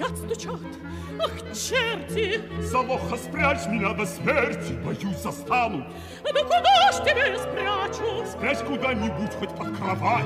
отстучат. Ах, черти! Солоха, спрячь меня до смерти, боюсь, застанут. Да куда ж тебя я спрячу? Спрячь куда-нибудь, хоть под кровать.